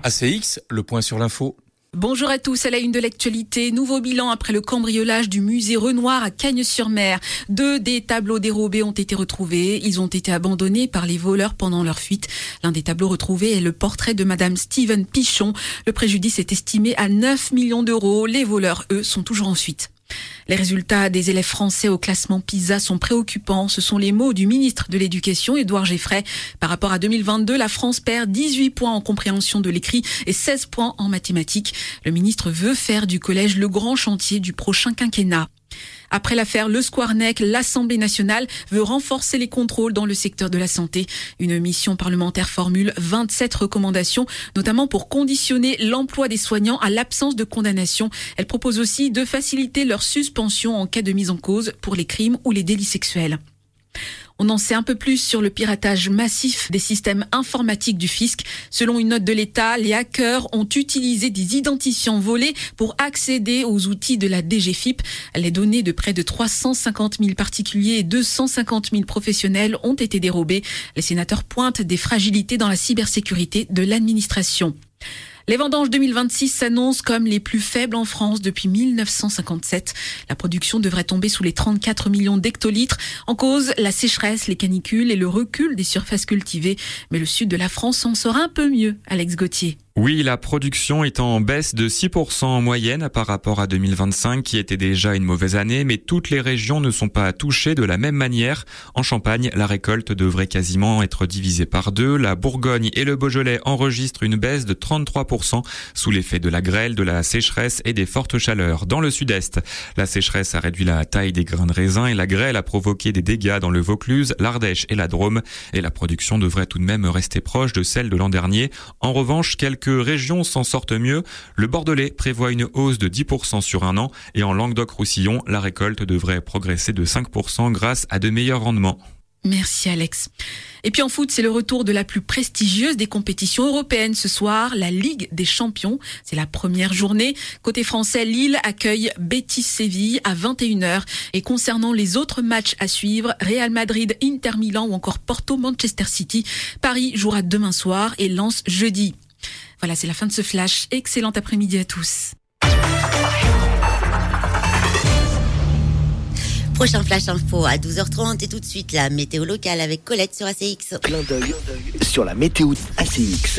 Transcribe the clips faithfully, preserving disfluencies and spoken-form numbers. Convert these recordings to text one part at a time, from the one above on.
A C X, le point sur l'info. Bonjour à tous, à la une de l'actualité. Nouveau bilan après le cambriolage du musée Renoir à Cagnes-sur-Mer. Deux des tableaux dérobés ont été retrouvés. Ils ont été abandonnés par les voleurs pendant leur fuite. L'un des tableaux retrouvés est le portrait de Madame Steven Pichon. Le préjudice est estimé à neuf millions d'euros. Les voleurs, eux, sont toujours en fuite. Les résultats des élèves français au classement PISA sont préoccupants. Ce sont les mots du ministre de l'Éducation, Édouard Geffray. Par rapport à deux mille vingt-deux, la France perd dix-huit points en compréhension de l'écrit et seize points en mathématiques. Le ministre veut faire du collège le grand chantier du prochain quinquennat. Après l'affaire Le Squarnec, l'Assemblée nationale veut renforcer les contrôles dans le secteur de la santé. Une mission parlementaire formule vingt-sept recommandations, notamment pour conditionner l'emploi des soignants à l'absence de condamnation. Elle propose aussi de faciliter leur suspension en cas de mise en cause pour les crimes ou les délits sexuels. On en sait un peu plus sur le piratage massif des systèmes informatiques du fisc. Selon une note de l'État, les hackers ont utilisé des identifiants volés pour accéder aux outils de la D G F I P. Les données de près de trois cent cinquante mille particuliers et deux cent cinquante mille professionnels ont été dérobées. Les sénateurs pointent des fragilités dans la cybersécurité de l'administration. Les vendanges deux mille vingt-six s'annoncent comme les plus faibles en France depuis mille neuf cent cinquante-sept. La production devrait tomber sous les trente-quatre millions d'hectolitres. En cause, la sécheresse, les canicules et le recul des surfaces cultivées. Mais le sud de la France en sort un peu mieux, Alex Gauthier. Oui, la production est en baisse de six pour cent en moyenne par rapport à deux mille vingt-cinq, qui était déjà une mauvaise année, mais toutes les régions ne sont pas touchées de la même manière. En Champagne, la récolte devrait quasiment être divisée par deux. La Bourgogne et le Beaujolais enregistrent une baisse de trente-trois pour cent sous l'effet de la grêle, de la sécheresse et des fortes chaleurs. Dans le sud-est, la sécheresse a réduit la taille des grains de raisin et la grêle a provoqué des dégâts dans le Vaucluse, l'Ardèche et la Drôme. Et la production devrait tout de même rester proche de celle de l'an dernier. En revanche, quelques Quelques régions s'en sortent mieux. Le Bordelais prévoit une hausse de dix pour cent sur un an et en Languedoc-Roussillon, la récolte devrait progresser de cinq pour cent grâce à de meilleurs rendements. Merci Alex. Et puis en foot, c'est le retour de la plus prestigieuse des compétitions européennes ce soir, la Ligue des Champions. C'est la première journée. Côté français, Lille accueille Betis Séville à vingt et une heures. Et concernant les autres matchs à suivre, Real Madrid, Inter Milan ou encore Porto Manchester City, Paris jouera demain soir et Lens jeudi. Voilà, c'est la fin de ce flash. Excellent après-midi à tous. Prochain flash info à douze heures trente et tout de suite la météo locale avec Colette sur A C X. Clin d'œil sur la météo A C X.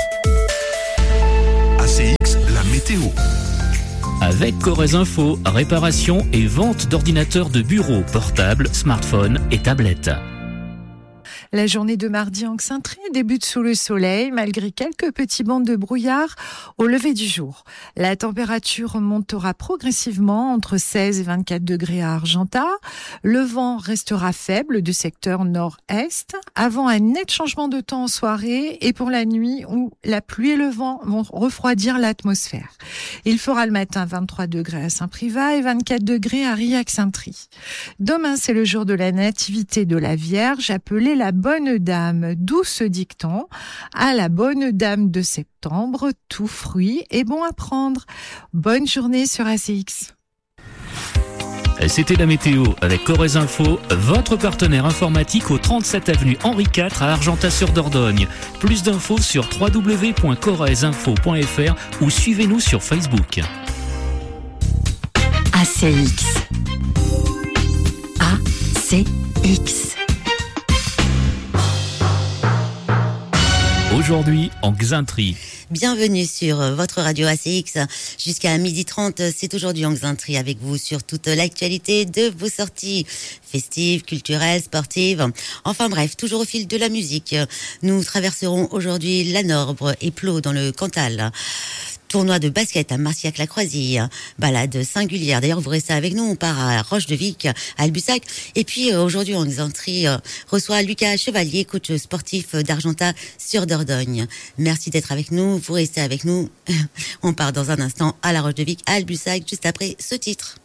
A C X, la météo. Avec Corrèze Info, réparation et vente d'ordinateurs de bureau, portables, smartphones et tablettes. La journée de mardi en Xaintré débute sous le soleil, malgré quelques petits bancs de brouillard au lever du jour. La température montera progressivement entre seize et vingt-quatre degrés à Argentat. Le vent restera faible du secteur nord-est, avant un net changement de temps en soirée et pour la nuit où la pluie et le vent vont refroidir l'atmosphère. Il fera le matin vingt-trois degrés à Saint-Privat et vingt-quatre degrés à Riac-Saint-Try. Demain, c'est le jour de la nativité de la Vierge, appelée la Bonne Dame, d'où ce dicton: à la bonne dame de septembre, tout fruit est bon à prendre. Bonne journée sur A C X. C'était la météo avec Corrèze Info, votre partenaire informatique au trente-sept avenue Henri quatre à Argentat-sur-Dordogne. Plus d'infos sur w w w point corrèze info point f r ou suivez-nous sur Facebook. A C X. A C X. Aujourd'hui en Xaintré. Bienvenue sur votre radio A C X. Jusqu'à midi trente, c'est aujourd'hui en Xaintré avec vous sur toute l'actualité de vos sorties festives, culturelles, sportives. Enfin bref, toujours au fil de la musique. Nous traverserons aujourd'hui la Norbre et Plot dans le Cantal. Tournoi de basket à Marciac-la-Croisille, balade singulière. D'ailleurs, vous restez avec nous, on part à Roche-de-Vic, à Albusac. Et puis, euh, aujourd'hui, en Xaintré, euh, reçoit Lucas Chevalier, coach sportif d'Argentat sur Dordogne. Merci d'être avec nous, vous restez avec nous. On part dans un instant à la Roche-de-Vic, à Albusac, juste après ce titre.